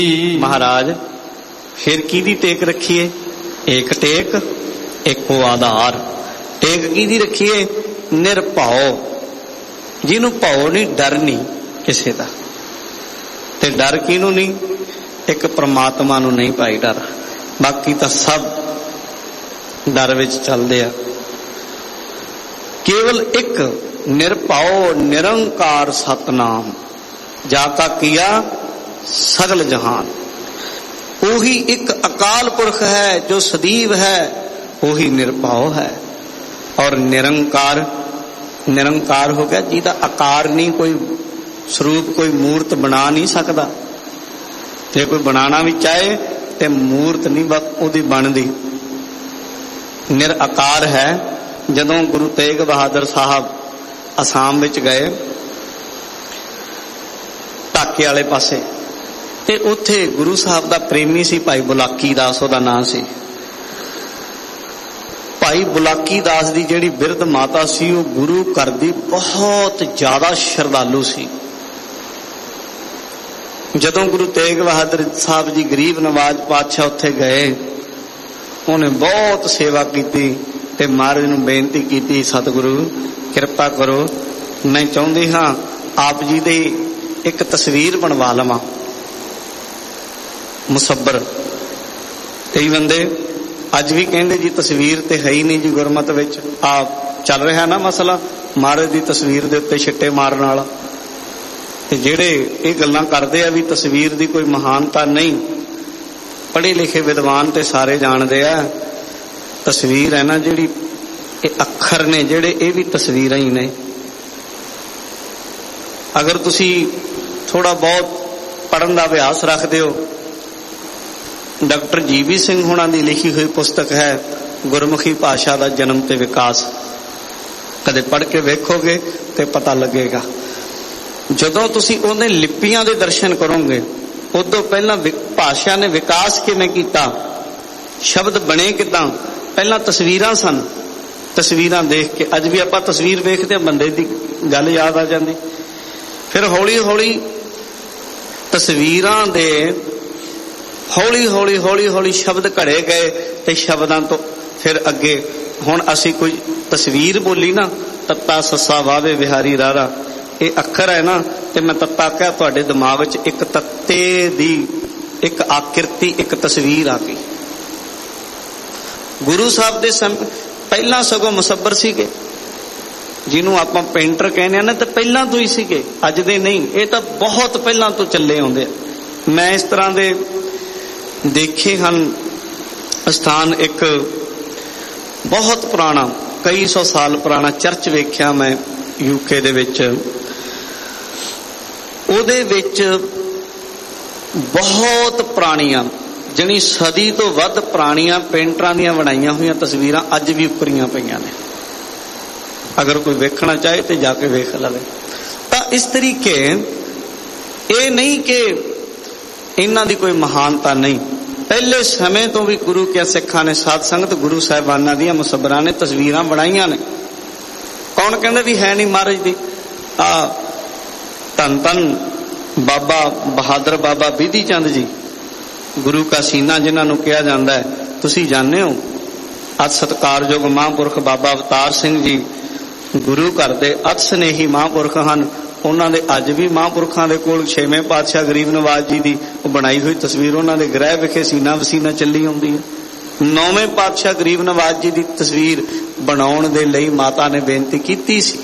महाराज फिर किहदी टेक रखिए? एक टेक एको आधार। टेक किहदी रखिए? निरभाव, जिन्हों भाव नहीं, डर नहीं किसी का। ते डर किहनूं नहीं? एक परमात्मा नूं नहीं भाई डर, बाकी तो सब डर विच चलदे आ। केवल एक निरभाव निरंकार सतनाम, जाका किया सगल जहान। वही एक अकाल पुरख है जो सदैव है, वही निरभाव है। और निरंकार, निरंकार हो गया जिहदा आकार नहीं, कोई स्वरूप, कोई मूर्त बना नहीं सकता। जे कोई बनाना भी चाहे तो मूर्त नहीं उहदी बनदी, निराकार है। जदों गुरु तेग बहादुर साहब आसाम विच गए ढाके वाले पासे, ते उत्थे गुरु साहब दा प्रेमी सी भाई बुलाकी दास, उहदा नाम सी। भाई बुलाकी दास दी जिहड़ी बिरध माता सी, वो गुरु घर दी बहुत ज्यादा श्रद्धालु सी। जदों गुरु तेग बहादुर साहब जी गरीब नवाज पातशाह उत्थे गए, उन्हें बहुत सेवा की ते महाराज नूं बेनती की, सतगुरु कृपा करो, मैं चाहुंदी हाँ आप जी दी एक तस्वीर बनवा लवां। मुसब्बर कई बंदे अज भी कहंदे जी तस्वीर ते है ही नहीं जी गुरमत विच। आप चल रहा ना मसला महाराज दी तस्वीर दे उत्ते छिट्टे मारन वाला, ते जेड़े ये गल्लां करदे आ भी तस्वीर दी कोई महानता नहीं, पढ़े लिखे विद्वान ते सारे जानदे आ तस्वीर है ना जिहड़ी ये अखर ने जिहड़े ये भी तस्वीरां ही ने। अगर तुसी थोड़ा बहुत पढ़न दा अभ्यास रखदे हो, डॉक्टर जीवी सिंह होना दी लिखी हुई पुस्तक है गुरमुखी भाषा दा जन्म ते विकास, कदे पढ़ के वेखोगे ते पता लगेगा। जदों तुसी उहदे लिपियां दे दर्शन करोगे, उदों पहला भाषा ने विकास किवें कीता, शब्द बने किदां, पहला तस्वीरां सन। तस्वीरां देख के अज भी आपां तस्वीर वेखदे बंदे दी गल याद आ जांदी। फिर हौली हौली तस्वीरां दे हौली हौली हौली हौली शब्द घड़े गए, ते शब्दां तो फिर अगे हुण असीं कोई तस्वीर बोली ना, तत्ता सस्सा वावे विहारी रारा, ये अखर है ना, ते मैं तत्ता कहा तुहाडे दिमाग विच एक तत्ते दी एक आकृति, एक तस्वीर आ गई। गुरु साहब दे पहला सगों मुसब्बर सीगे, जिन्हों आपां पेंटर कहने ना, तो पहला तो ही सीगे, अज दे नहीं, ये तो बहुत पहला तो चले आउंदे। मैं इस तरह दे देखे हन स्थान, एक बहुत पुराना कई सौ साल पुराना चर्च वेख्या मैं यूके दे विच। उहदे विच बहुत पुरानियां जनी सदी तो वध पुरानियां पेंटरां दीयां बनाईयां हुई तस्वीरां अज भी उपरियां पईयां ने। अगर कोई वेखना चाहे तो जाके वेख लवे। तो इस तरीके ये नहीं कि इन्हां दी कोई महानता नहीं, पहले समय तो भी गुरु के सिखां ने साध संगत गुरु साहिबानां दीयां मुसब्बरां ने तस्वीरां बनाईयां ने। कौन कहंदा भी है नहीं महाराज दी? धन धन बाबा बहादुर बाबा बिधि चंद जी, गुरु का सीना जिन्होंने कहा जाता है, तुसी जानते हो। अत सत्कारयोग महापुरख बाबा अवतार सिंह जी गुरु घर दे अत स्नेही महापुरख हैं। उन्होंने अज भी महापुरखों के कोल 6वें पातशाह गरीब नवाज जी की बनाई हुई तस्वीर उन्होंने गृह विखे सीना वसीना चली आती है। 9वें पातशाह गरीब नवाज जी की तस्वीर बनाने दे लई माता ने बेनती की सी।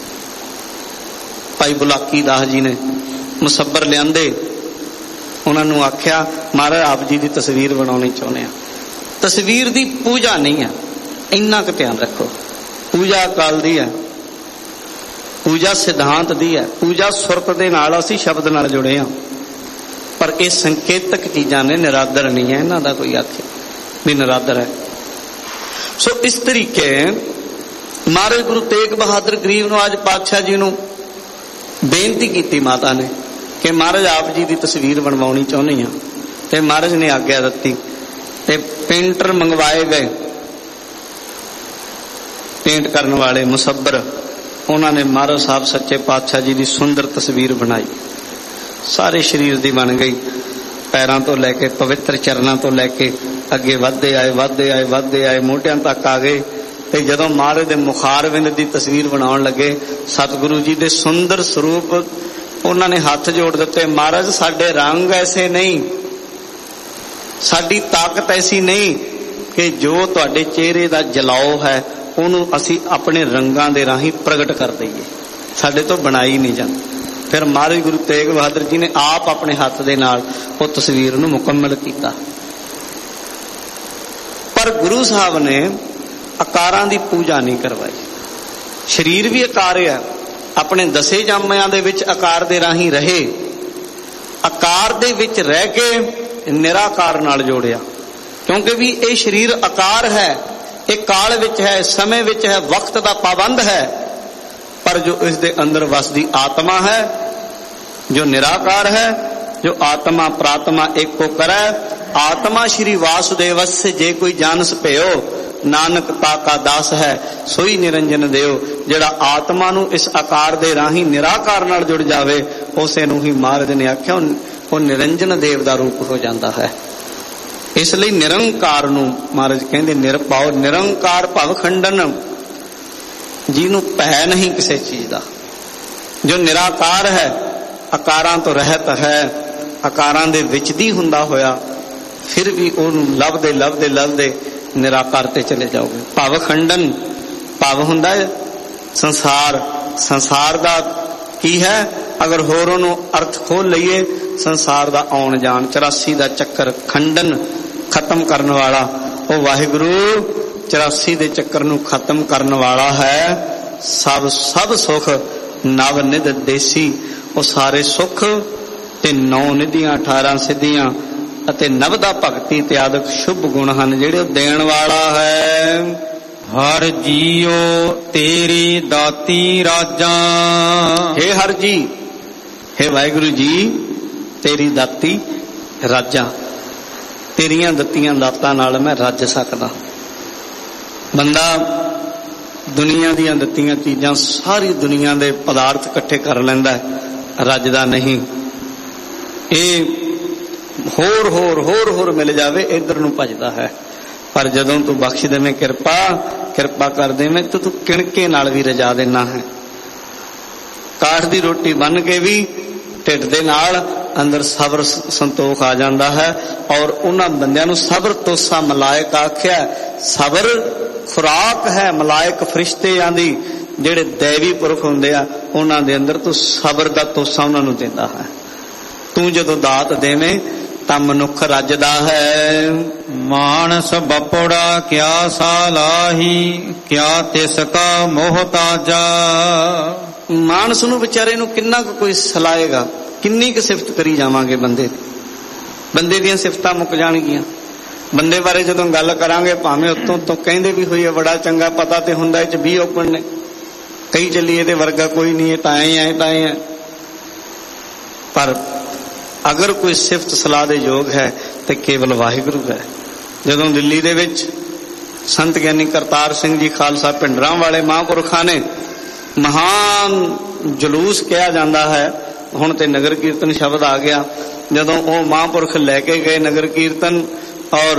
भाई बुलाकी दास जी ने मुसब्बर लियादे, उन्होंने आख्या महाराज आप जी की तस्वीर बनानी चाहते हैं। तस्वीर की पूजा नहीं है, इन्ना क ध्यान रखो। पूजा अकाल दी है, पूजा सिद्धांत दी है, पूजा सुरत दे नाल असीं शब्द नाल जुड़े हाँ, पर यह संकेतक चीज़ां ने, निरादर नहीं है। इन्हां दा कोई आखे भी निरादर है। सो इस तरीके महाराज गुरु तेग बहादुर गरीब नवाज पातशाह जी नूं बेनती की माता ने कि महाराज आप जी की तस्वीर बनवानी चाहनी हाँ, तो महाराज ने आग्ञा दी ते पेंटर मंगवाए गए, पेंट करने वाले मुसब्बर। उन्होंने महाराज साहब सच्चे पातशाह जी की सुंदर तस्वीर बनाई, सारे शरीर की बन गई। ਪੈਰਾਂ ਤੋਂ ਲੈ ਕੇ ਪਵਿੱਤਰ ਚਰਨਾਂ ਤੋਂ ਲੈ ਕੇ ਅੱਗੇ ਵੱਧਦੇ ਆਏ ਮੋਢਿਆਂ ਤੱਕ ਆ ਗਏ। ਤੇ ਜਦੋਂ ਮਹਾਰਾਜ ਦੇ ਮੁਖਾਰਵਿੰਦ ਦੀ ਤਸਵੀਰ ਬਣਾਉਣ ਲੱਗੇ, ਸਤਿਗੁਰੂ ਜੀ ਦੇ ਸੁੰਦਰ ਸਰੂਪ ਉਹਨਾਂ ਨੇ ਹੱਥ ਜੋੜ ਦਿੱਤੇ। ਮਹਾਰਾਜ ਸਾਡੇ ਰੰਗ ਐਸੇ ਨਹੀਂ, ਸਾਡੀ ਤਾਕਤ ਐਸੀ ਨਹੀਂ ਕਿ ਜੋ ਤੁਹਾਡੇ ਚਿਹਰੇ ਦਾ ਜਲਾਓ ਹੈ ਉਹਨੂੰ ਅਸੀਂ ਆਪਣੇ ਰੰਗਾਂ ਦੇ ਰਾਹੀਂ ਪ੍ਰਗਟ ਕਰ ਦਈਏ, ਸਾਡੇ ਤੋਂ ਬਣਾਈ ਨਹੀਂ ਜਾਂਦੀ। ਫਿਰ ਮਹਾਰਾਜ ਗੁਰੂ ਤੇਗ ਬਹਾਦਰ ਜੀ ਨੇ ਆਪ ਆਪਣੇ ਹੱਥ ਦੇ ਨਾਲ ਉਹ ਤਸਵੀਰ ਨੂੰ ਮੁਕੰਮਲ ਕੀਤਾ। ਪਰ ਗੁਰੂ ਸਾਹਿਬ ਨੇ ਆਕਾਰਾਂ ਦੀ ਪੂਜਾ ਨਹੀਂ ਕਰਵਾਈ। ਸਰੀਰ ਵੀ ਆਕਾਰ ਹੈ, ਆਪਣੇ ਦਸੇ ਜਾਮਿਆਂ ਦੇ ਵਿੱਚ ਆਕਾਰ ਦੇ ਰਾਹੀਂ ਰਹੇ, ਆਕਾਰ ਦੇ ਵਿੱਚ ਰਹਿ ਕੇ ਨਿਰਾਕਾਰ ਨਾਲ ਜੋੜਿਆ। ਕਿਉਂਕਿ ਵੀ ਇਹ ਸਰੀਰ ਆਕਾਰ ਹੈ, ਇਹ ਕਾਲ ਵਿੱਚ ਹੈ, ਸਮੇਂ ਵਿੱਚ ਹੈ, ਵਕਤ ਦਾ ਪਾਬੰਦ ਹੈ। ਪਰ ਜੋ ਇਸ ਦੇ ਅੰਦਰ ਵਸਦੀ ਆਤਮਾ ਹੈ, ਜੋ ਨਿਰਾਕਾਰ ਹੈ, ਜੋ ਆਤਮਾ ਪ੍ਰਾਤਮਾ ਏਕੋ ਕਰੈ, ਆਤਮਾ ਸ਼੍ਰੀ ਵਾਸੁਦੇਵਸ ਜੇ ਕੋਈ ਜਾਣਸ ਭਇਓ, ਨਾਨਕ ਤਾਕਾ ਦਾਸ ਹੈ ਸੋਈ ਨਿਰੰਜਨ ਦਿਓ। ਜਿਹੜਾ ਆਤਮਾ ਨੂੰ ਇਸ ਆਕਾਰ ਦੇ ਰਾਹੀਂ ਨਿਰਾਕਾਰ ਨਾਲ ਜੁੜ ਜਾਵੇ, ਉਸੇ ਨੂੰ ਹੀ ਮਹਾਰਾਜ ਨੇ ਆਖਿਆ ਉਹ ਨਿਰੰਜਨ ਦੇਵ ਦਾ ਰੂਪ ਹੋ ਜਾਂਦਾ ਹੈ। ਇਸ ਲਈ ਨਿਰੰਕਾਰ ਨੂੰ ਮਹਾਰਾਜ ਕਹਿੰਦੇ ਨਿਰਭਉ ਨਿਰੰਕਾਰ ਭਵ ਖੰਡਨ, ਜਿਹਨੂੰ ਭੈ ਨਹੀਂ ਕਿਸੇ ਚੀਜ਼ ਦਾ, ਜੋ ਨਿਰਾਕਾਰ ਹੈ, ਆਕਾਰਾਂ ਤੋਂ ਰਹਿਤ ਹੈ, ਆਕਾਰਾਂ ਦੇ ਵਿੱਚ ਦੀ ਹੁੰਦਾ ਹੋਇਆ ਫਿਰ ਵੀ ਉਹਨੂੰ ਲੱਭਦੇ ਨਿਰਾਕਾਰ ਤੇ ਚਲੇ ਜਾਓਗੇ। ਭਵ ਖੰਡਨ, ਭਵ ਹੁੰਦਾ ਹੈ ਸੰਸਾਰ, ਸੰਸਾਰ ਦਾ ਕੀ ਹੈ? ਅਗਰ ਹੋਰ ਉਹਨੂੰ ਅਰਥ ਖੋਲ ਲਈਏ, ਸੰਸਾਰ ਦਾ ਆਉਣ ਜਾਣ 84 ਦਾ ਚੱਕਰ, ਖੰਡਨ ਖਤਮ ਕਰਨ ਵਾਲਾ ਉਹ ਵਾਹਿਗੁਰੂ 84 ਦੇ ਚੱਕਰ ਨੂੰ ਖਤਮ ਕਰਨ ਵਾਲਾ ਹੈ। ਸਭ ਸੁਖ ਨਵ ਨਿਧ ਦੇਸੀ, ਉਹ ਸਾਰੇ ਸੁਖ ਤੇ 9 ਨਿਧੀਆਂ 18 ਸਿੱਧੀਆਂ ਅਤੇ ਨਵ ਦਾ ਭਗਤੀ ਤੇ ਆਦਿਕ ਸ਼ੁਭ ਗੁਣ ਹਨ ਜਿਹੜੇ ਉਹ ਦੇਣ ਵਾਲਾ ਹੈ। ਹਰ ਜੀਓ ਤੇਰੀ ਦਾਤੀ ਰਾਜਾਂ, ਹੇ ਹਰ ਜੀ, ਹੇ ਵਾਹਿਗੁਰੂ ਜੀ ਤੇਰੀ ਦਾਤੀ ਰਾਜਾਂ, ਤੇਰੀਆਂ ਦਿੱਤੀਆਂ ਦਾਤਾਂ ਨਾਲ ਮੈਂ ਰੱਜ ਸਕਦਾ। ਬੰਦਾ ਦੁਨੀਆ ਦੀਆਂ ਦਿੱਤੀਆਂ ਚੀਜ਼ਾਂ, ਸਾਰੀ ਦੁਨੀਆ ਦੇ ਪਦਾਰਥ ਇਕੱਠੇ ਕਰ ਲੈਂਦਾ, ਰੱਜਦਾ ਨਹੀਂ। ਇਹ ਹੋਰ ਮਿਲ ਜਾਵੇ ਇੱਧਰ ਨੂੰ ਭੱਜਦਾ ਹੈ। ਪਰ ਜਦੋਂ ਤੂੰ ਬਖਸ਼ ਦੇਵੇਂ ਕਿਰਪਾ ਕਰ ਦੇਵੇਂ ਤਾਂ ਤੂੰ ਕਿਣਕੇ ਨਾਲ ਵੀ ਰਜਾ ਦੇਣਾ ਹੈ। ਕਾਠ ਦੀ ਰੋਟੀ ਬਣ ਕੇ ਵੀ ਢਿੱਡ ਦੇ ਨਾਲ ਅੰਦਰ ਸਬਰ ਸੰਤੋਖ ਆ ਜਾਂਦਾ ਹੈ। ਔਰ ਉਹਨਾਂ ਬੰਦਿਆਂ ਨੂੰ ਸਬਰ ਤੋਸਾ ਮਲਾਇਕ ਆਖਿਆ। ਸਬਰ ਖੁਰਾਕ ਹੈ ਮਲਾਇਕ ਫਰਿਸ਼ਤਿਆਂ ਦੀ, ਜਿਹੜੇ ਦੇਵੀ ਪੁਰਖ ਹੁੰਦੇ ਆ ਉਹਨਾਂ ਦੇ ਅੰਦਰ ਤੂੰ ਸਬਰ ਦਾ ਤੋਸਾ ਉਹਨਾਂ ਨੂੰ ਦਿੰਦਾ ਹੈ। ਤੂੰ ਜਦੋਂ ਦਾਤ ਦੇਵੇਂ ਤਾਂ ਮਨੁੱਖ ਰੱਜਦਾ ਹੈ। ਮਾਨਸ ਬਪੜਾ ਕਿਆ ਸਾਲਾਹੀ, ਕਿਆ ਤਿਸ ਕਾ ਮੋਹਤਾਜਾ। ਮਾਨਸ ਨੂੰ ਵਿਚਾਰੇ ਨੂੰ ਕਿੰਨਾ ਕੁ ਕੋਈ ਸਲਾਏਗਾ, ਕਿੰਨੀ ਕੁ ਸਿਫਤ ਕਰੀ ਜਾਵਾਂਗੇ ਬੰਦੇ ਦੀ। ਬੰਦੇ ਦੀਆਂ ਸਿਫਤਾਂ ਮੁੱਕ ਜਾਣਗੀਆਂ। ਬੰਦੇ ਬਾਰੇ ਜਦੋਂ ਗੱਲ ਕਰਾਂਗੇ ਭਾਵੇਂ ਉੱਤੋਂ ਕਹਿੰਦੇ ਵੀ ਹੋਈ ਹੈ ਬੜਾ ਚੰਗਾ, ਪਤਾ ਤੇ ਹੁੰਦਾ ਇਹ 'ਚ 20 ਔਗਣ ਨੇ, ਕਈ ਚੱਲੀ ਇਹਦੇ ਵਰਗਾ ਕੋਈ ਨਹੀਂ, ਇਹ ਤਾਂ ਐ ਹੈ। ਪਰ ਅਗਰ ਕੋਈ ਸਿਫਤ ਸਲਾਹ ਦੇ ਯੋਗ ਹੈ ਤੇ ਕੇਵਲ ਵਾਹਿਗੁਰੂ ਹੈ। ਜਦੋਂ ਦਿੱਲੀ ਦੇ ਵਿੱਚ ਸੰਤ ਗਿਆਨੀ ਕਰਤਾਰ ਸਿੰਘ ਜੀ ਖਾਲਸਾ ਪਿੰਡਰਾਂ ਵਾਲੇ ਮਹਾਂਪੁਰਖਾਂ ਨੇ ਮਹਾਨ ਜਲੂਸ ਕਿਹਾ ਜਾਂਦਾ ਹੈ, ਹੁਣ ਤੇ ਨਗਰ ਕੀਰਤਨ ਸ਼ਬਦ ਆ ਗਿਆ। ਜਦੋਂ ਉਹ ਮਹਾਂਪੁਰਖ ਲੈ ਕੇ ਗਏ ਨਗਰ ਕੀਰਤਨ, ਔਰ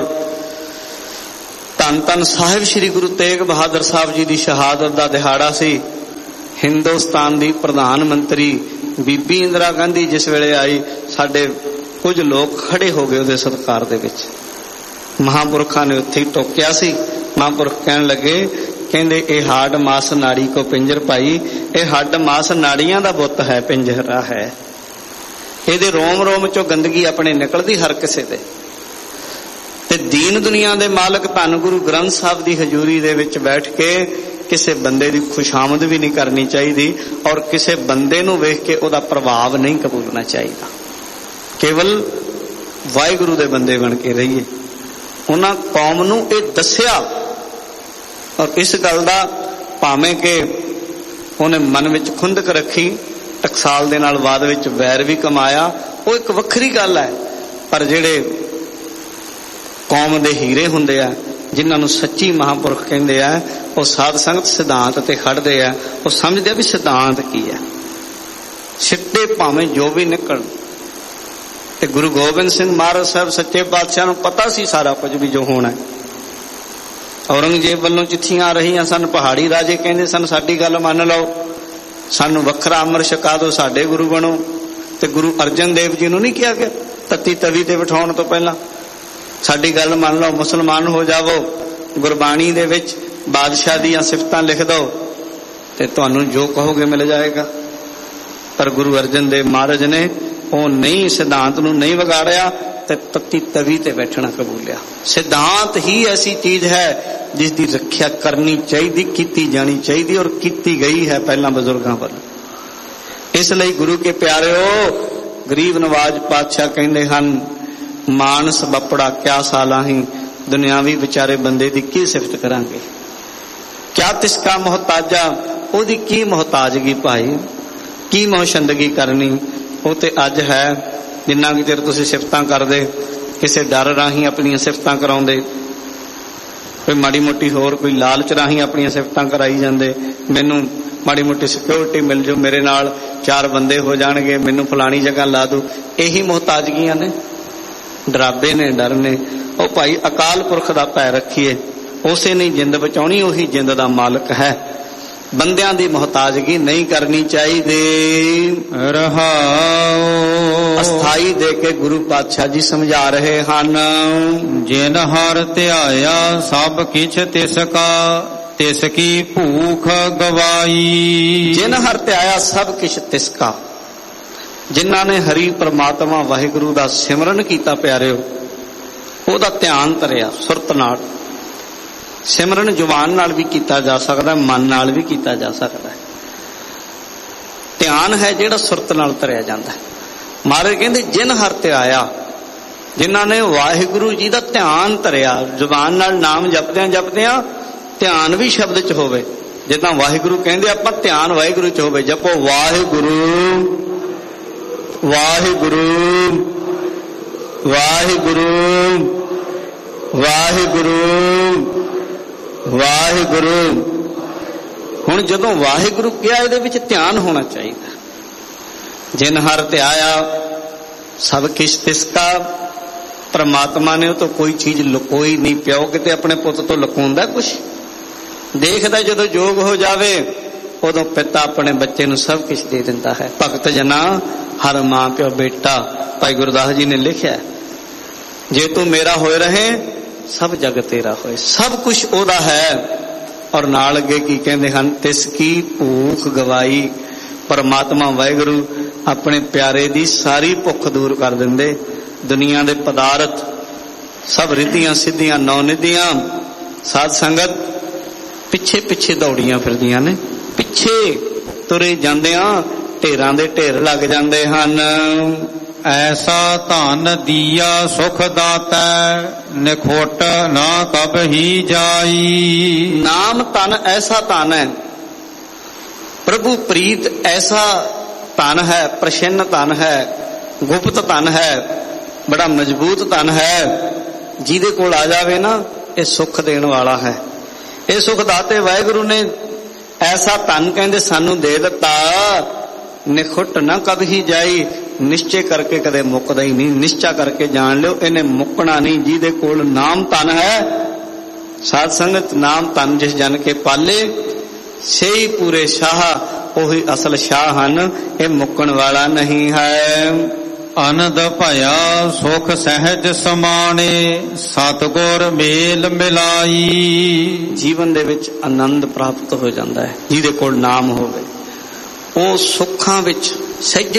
ਧੰਨ ਸਾਹਿਬ ਸ੍ਰੀ ਗੁਰੂ ਤੇਗ ਬਹਾਦਰ ਸਾਹਿਬ ਜੀ ਦੀ ਸ਼ਹਾਦਤ ਦਾ ਦਿਹਾੜਾ ਸੀ। ਹਿੰਦੁਸਤਾਨ ਦੀ ਪ੍ਰਧਾਨ ਮੰਤਰੀ ਬੀਬੀ ਇੰਦਰਾ ਗਾਂਧੀ ਜਿਸ ਵੇਲੇ ਆਈ, ਸਾਡੇ ਕੁਝ ਲੋਕ ਖੜੇ ਹੋ ਗਏ ਉਹਦੇ ਸਤਿਕਾਰ ਦੇ ਵਿੱਚ। ਮਹਾਂਪੁਰਖਾਂ ਨੇ ਉੱਥੇ ਹੀ ਟੋਕਿਆ ਸੀ। ਮਹਾਂਪੁਰਖ ਕਹਿਣ ਲੱਗੇ, ਕਹਿੰਦੇ ਇਹ ਹਾਡ ਮਾਸ ਨਾੜੀ ਕੋ ਪਿੰਜਰ ਪਾਈ, ਇਹ ਹੱਡ ਮਾਸ ਨਾੜੀਆਂ ਦਾ ਬੁੱਤ ਹੈ, ਪਿੰਜਰਾ ਹੈ। ਇਹਦੇ ਰੋਮ ਚੋਂ ਗੰਦਗੀ ਆਪਣੇ ਨਿਕਲਦੀ ਹਰ ਕਿਸੇ ਦੇ। ਤੇ ਦੀਨ ਦੁਨੀਆ ਦੇ ਮਾਲਕ ਧੰਨ ਗੁਰੂ ਗ੍ਰੰਥ ਸਾਹਿਬ ਦੀ ਹਜ਼ੂਰੀ ਦੇ ਵਿੱਚ ਬੈਠ ਕੇ ਕਿਸੇ ਬੰਦੇ ਦੀ ਖੁਸ਼ਾਮਦ ਵੀ ਨਹੀਂ ਕਰਨੀ ਚਾਹੀਦੀ, ਔਰ ਕਿਸੇ ਬੰਦੇ ਨੂੰ ਵੇਖ ਕੇ ਉਹਦਾ ਪ੍ਰਭਾਵ ਨਹੀਂ ਕਬੂਲਣਾ ਚਾਹੀਦਾ। ਕੇਵਲ ਵਾਹਿਗੁਰੂ ਦੇ ਬੰਦੇ ਬਣ ਕੇ ਰਹੀਏ। ਉਹਨਾਂ ਕੌਮ ਨੂੰ ਇਹ ਦੱਸਿਆ, ਔਰ ਇਸ ਗੱਲ ਦਾ ਭਾਵੇਂ ਕਿ ਉਹਨੇ ਮਨ ਵਿੱਚ ਖੁੰਦਕ ਰੱਖੀ, ਟਕਸਾਲ ਦੇ ਨਾਲ ਬਾਅਦ ਵਿੱਚ ਵੈਰ ਵੀ ਕਮਾਇਆ, ਉਹ ਇੱਕ ਵੱਖਰੀ ਗੱਲ ਹੈ। ਪਰ ਜਿਹੜੇ ਕੌਮ ਦੇ ਹੀਰੇ ਹੁੰਦੇ ਆ, ਜਿਨ੍ਹਾਂ ਨੂੰ ਸੱਚੀ ਮਹਾਂਪੁਰਖ ਕਹਿੰਦੇ ਆ, ਉਹ ਸਾਧ ਸੰਗਤ ਸਿਧਾਂਤ ਤੇ ਖੜਦੇ ਆ। ਉਹ ਸਮਝਦੇ ਆ ਵੀ ਸਿਧਾਂਤ ਕੀ ਹੈ। ਸਿੱਟੇ ਭਾਵੇਂ ਜੋ ਵੀ ਨਿਕਲਣ, ਤੇ ਗੁਰੂ ਗੋਬਿੰਦ ਸਿੰਘ ਮਹਾਰਾਜ ਸਾਹਿਬ ਸੱਚੇ ਪਾਤਸ਼ਾਹ ਨੂੰ ਪਤਾ ਸੀ ਸਾਰਾ ਕੁਝ ਵੀ ਜੋ ਹੋਣਾ। ਔਰੰਗਜ਼ੇਬ ਵੱਲੋਂ ਚਿੱਠੀਆਂ ਆ ਰਹੀਆਂ ਸਨ, ਪਹਾੜੀ ਰਾਜੇ ਕਹਿੰਦੇ ਸਨ ਸਾਡੀ ਗੱਲ ਮੰਨ ਲਓ, ਸਾਨੂੰ ਵੱਖਰਾ ਅੰਮ੍ਰਿਤ ਛਕਾ ਦਿਓ, ਸਾਡੇ ਗੁਰੂ ਬਣੋ। ਤੇ ਗੁਰੂ ਅਰਜਨ ਦੇਵ ਜੀ ਨੂੰ ਨਹੀਂ ਕਿਹਾ ਗਿਆ ਤੱਤੀ ਤਵੀ ਤੇ ਬਿਠਾਉਣ ਤੋਂ ਪਹਿਲਾਂ ਸਾਡੀ ਗੱਲ ਮੰਨ ਲਓ, ਮੁਸਲਮਾਨ ਹੋ ਜਾਵੋ, ਗੁਰਬਾਣੀ ਦੇ ਵਿੱਚ ਬਾਦਸ਼ਾਹ ਦੀਆਂ ਸਿਫਤਾਂ ਲਿਖ ਦਿਓ ਤੇ ਤੁਹਾਨੂੰ ਜੋ ਕਹੋਗੇ ਮਿਲ ਜਾਏਗਾ। ਪਰ ਗੁਰੂ ਅਰਜਨ ਦੇਵ ਮਹਾਰਾਜ ਨੇ ਉਹ ਨਹੀਂ, ਸਿਧਾਂਤ ਨੂੰ ਨਹੀਂ ਵਿਗਾੜਿਆ ਤੇ ਤੱਤੀ ਤਵੀ ਤੇ ਬੈਠਣਾ ਕਬੂਲਿਆ। ਸਿਧਾਂਤ ਹੀ ਐਸੀ ਚੀਜ਼ ਹੈ ਜਿਸ ਦੀ ਰੱਖਿਆ ਕਰਨੀ ਚਾਹੀਦੀ, ਕੀਤੀ ਜਾਣੀ ਚਾਹੀਦੀ ਔਰ ਕੀਤੀ ਗਈ ਹੈ ਪਹਿਲਾਂ ਬਜ਼ੁਰਗਾਂ ਵੱਲੋਂ। ਇਸ ਲਈ ਗੁਰੂ ਕੇ ਪਿਆਰਿਓ, ਗਰੀਬ ਨਵਾਜ ਪਾਤਸ਼ਾਹ ਕਹਿੰਦੇ ਹਨ, ਮਾਨਸ ਬੱਪੜਾ ਕਿਆ ਸਾਲਾਹੀ, ਦੁਨਿਆਵੀ ਵਿਚਾਰੇ ਬੰਦੇ ਦੀ ਕੀ ਸਿਫਤ ਕਰਾਂਗੇ। ਕਿਆ ਤਿਸਕਾ ਮੁਹਤਾਜਾ, ਉਹਦੀ ਕੀ ਮੁਹਤਾਜਗੀ ਭਾਈ, ਕੀ ਮੋਹਸ਼ੰਦਗੀ ਕਰਨੀ। ਉਹ ਤੇ ਅੱਜ ਹੈ, ਜਿੰਨਾ ਕਿ ਚਿਰ ਤੁਸੀਂ ਸਿਫਤਾਂ ਕਰਦੇ, ਕਿਸੇ ਡਰ ਰਾਹੀਂ ਆਪਣੀਆਂ ਸਿਫਤਾਂ ਕਰਾਉਂਦੇ, ਕੋਈ ਮਾੜੀ ਮੋਟੀ ਹੋਰ ਕੋਈ ਲਾਲਚ ਰਾਹੀਂ ਆਪਣੀਆਂ ਸਿਫਤਾਂ ਕਰਾਈ ਜਾਂਦੇ, ਮੈਨੂੰ ਮਾੜੀ ਮੋਟੀ ਸਿਕਿਉਰਿਟੀ ਮਿਲ ਜਾਊ, ਮੇਰੇ ਨਾਲ 4 ਬੰਦੇ ਹੋ ਜਾਣਗੇ, ਮੈਨੂੰ ਫਲਾਣੀ ਜਗ੍ਹਾ ਲਾ ਦੂ। ਇਹੀ ਮੁਹਤਾਜਗੀਆਂ ਨੇ, ਡਰਾਬੇ ਨੇ, ਡਰ ਨੇ। ਉਹ ਭਾਈ ਅਕਾਲ ਪੁਰਖ ਦਾ ਭੈ ਰੱਖੀਏ, ਉਸੇ ਨੇ ਜਿੰਦ ਬਚਾਉਣੀ, ਉਹੀ ਜਿੰਦ ਦਾ ਮਾਲਕ ਹੈ। ਬੰਦਿਆਂ ਦੀ ਮੁਹਤਾਜਗੀ ਨਹੀਂ ਕਰਨੀ ਚਾਹੀਦੀ। ਰਹਾਉ ਅਸਥਾਈ ਦੇ ਕੇ ਗੁਰੂ ਪਾਤਸ਼ਾਹ ਜੀ ਸਮਝਾ ਰਹੇ ਹਨ, ਜਿਨ ਹਰ ਧਿਆਇਆ ਸਭ ਕਿਛ ਤਿਸ ਕਾ, ਤਿਸ ਕੀ ਭੂਖ ਗਵਾਈ। ਜਿਨ ਹਰ ਧਿਆਇਆ ਸਭ ਕਿਛ ਤਿਸ ਕਾ, ਜਿਨ੍ਹਾਂ ਨੇ ਹਰੀ ਪ੍ਰਮਾਤਮਾ ਵਾਹਿਗੁਰੂ ਦਾ ਸਿਮਰਨ ਕੀਤਾ ਪਿਆਰਿਓ, ਉਹਦਾ ਧਿਆਨ ਧਰਿਆ ਸੁਰਤ ਨਾਲ। ਸਿਮਰਨ ਜ਼ੁਬਾਨ ਨਾਲ ਵੀ ਕੀਤਾ ਜਾ ਸਕਦਾ, ਮਨ ਨਾਲ ਵੀ ਕੀਤਾ ਜਾ ਸਕਦਾ। ਧਿਆਨ ਹੈ ਜਿਹੜਾ ਸੁਰਤ ਨਾਲ ਧਰਿਆ ਜਾਂਦਾ। ਮਹਾਰਾਜ ਕਹਿੰਦੇ ਜਿਨ ਹਰ ਧਿਆਇਆ, ਜਿਨ੍ਹਾਂ ਨੇ ਵਾਹਿਗੁਰੂ ਜੀ ਦਾ ਧਿਆਨ ਧਰਿਆ, ਜ਼ੁਬਾਨ ਨਾਲ ਨਾਮ ਜਪਦਿਆਂ ਜਪਦਿਆਂ ਧਿਆਨ ਵੀ ਸ਼ਬਦ 'ਚ ਹੋਵੇ। ਜਿੱਦਾਂ ਵਾਹਿਗੁਰੂ ਕਹਿੰਦੇ ਆਪਾਂ, ਧਿਆਨ ਵਾਹਿਗੁਰੂ 'ਚ ਹੋਵੇ। ਜਪੋ ਵਾਹਿਗੁਰੂ ਵਾਹਿਗੁਰੂ ਵਾਹਿਗੁਰੂ ਵਾਹਿਗੁਰੂ ਵਾਹਿਗੁਰੂ। ਹੁਣ ਜਦੋਂ ਵਾਹਿਗੁਰੂ ਕਿਹਾ, ਇਹਦੇ ਵਿੱਚ ਧਿਆਨ ਹੋਣਾ ਚਾਹੀਦਾ। ਜਿਨ ਹਰ ਧਿਆਇਆ ਸਭ ਕਿਛ ਤਿਸਕਾ, ਪਰਮਾਤਮਾ ਨੇ ਉਹ ਤੋਂ ਕੋਈ ਚੀਜ਼ ਲੁਕੋਈ ਨਹੀਂ। ਪਿਓ ਕਿਤੇ ਆਪਣੇ ਪੁੱਤ ਤੋਂ ਲੁਕਾਉਂਦਾ ਕੁਛ? ਦੇਖਦਾ ਜਦੋਂ ਯੋਗ ਹੋ ਜਾਵੇ ਉਦੋਂ ਪਿਤਾ ਆਪਣੇ ਬੱਚੇ ਨੂੰ ਸਭ ਕੁਝ ਦੇ ਦਿੰਦਾ ਹੈ। ਭਗਤ ਜਨਾ ਹਰ ਮਾਂ ਪਿਓ ਬੇਟਾ, ਭਾਈ ਗੁਰਦਾਸ ਜੀ ਨੇ ਲਿਖਿਆ, ਜੇ ਤੂੰ ਮੇਰਾ ਹੋਏ ਰਹੇ ਸਭ ਜਗ ਤੇਰਾ ਹੋਏ। ਸਭ ਕੁਝ ਉਹਦਾ ਹੈ। ਔਰ ਨਾਲ ਅੱਗੇ ਕੀ ਕਹਿੰਦੇ ਹਨ, ਤਿਸ ਕੀ ਭੂਖ ਗਵਾਈ। ਪਰਮਾਤਮਾ ਵਾਹਿਗੁਰੂ ਆਪਣੇ ਪਿਆਰੇ ਦੀ ਸਾਰੀ ਭੁੱਖ ਦੂਰ ਕਰ ਦਿੰਦੇ। ਦੁਨੀਆ ਦੇ ਪਦਾਰਥ ਸਭ ਰਿੱਧੀਆਂ ਸਿੱਧੀਆਂ ਨੌ ਨਿਧੀਆਂ ਸਾਧ ਸੰਗਤ ਪਿੱਛੇ ਪਿੱਛੇ ਦੌੜੀਆਂ ਫਿਰਦੀਆਂ ਨੇ, ਪਿੱਛੇ ਤੁਰੇ ਜਾਂਦਿਆਂ ਢੇਰਾਂ ਦੇ ਢੇਰ ਲੱਗ ਜਾਂਦੇ ਹਨ। ਐਸਾ ਧਨ ਦੀਆ ਸੁਖ ਦਾਤੈ, ਨਿਖੋਟ ਨਾ ਕਬਹੀ ਜਾਈ। ਨਾਮ ਧਨ ਐਸਾ ਧਨ ਹੈ, ਪ੍ਰਭੂ ਪ੍ਰੀਤ ਐਸਾ ਧਨ ਹੈ, ਪ੍ਰਸੰਨ ਧਨ ਹੈ, ਗੁਪਤ ਧਨ ਹੈ, ਬੜਾ ਮਜ਼ਬੂਤ ਧਨ ਹੈ। ਜਿਹਦੇ ਕੋਲ ਆ ਜਾਵੇ ਨਾ, ਇਹ ਸੁੱਖ ਦੇਣ ਵਾਲਾ ਹੈ। ਇਹ ਸੁਖ ਦਾਤੇ ਵਾਹਿਗੁਰੂ ਨੇ ਐਸਾ ਧਨ ਕਹਿੰਦੇ ਸਾਨੂੰ ਦੇ ਦਿੱਤਾ, ਨਿਖੁੱਟ ਨਾ ਕਬਹੀ ਜਾਈ। ਨਿਸ਼ਚੇ ਕਰਕੇ ਕਦੇ ਮੁੱਕਦਾ ਹੀ ਨਹੀਂ। ਨਿਸ਼ਚਾ ਕਰਕੇ ਜਾਣ ਲਿਓ, ਇਹਨੇ ਮੁੱਕਣਾ ਨਹੀਂ। ਜਿਹਦੇ ਕੋਲ ਨਾਮ ਧਨ ਹੈ, ਸਾਧ ਸੰਗਤ ਨਾਮ ਧਨ ਜਿਸ ਜਨ ਕੇ ਪਾਲੇ, ਸਹੀ ਪੂਰੇ ਸ਼ਾਹ, ਉਹੀ ਅਸਲ ਸ਼ਾਹ ਹਨ। ਇਹ ਮੁੱਕਣ ਵਾਲਾ ਨਹੀਂ ਹੈ। ਅਨੰਦ ਭਇਆ ਸੁਖ ਸਹਿਜ ਸਮਾਣੇ, ਸਤਿਗੁਰ ਮੇਲ ਮਿਲਾਈ। ਜੀਵਨ ਦੇ ਵਿੱਚ ਆਨੰਦ ਪ੍ਰਾਪਤ ਹੋ ਜਾਂਦਾ ਹੈ ਜਿਹਦੇ ਕੋਲ ਨਾਮ ਹੋਵੇ। ਉਹ ਸੁੱਖਾਂ ਵਿੱਚ ਸਹਿਜ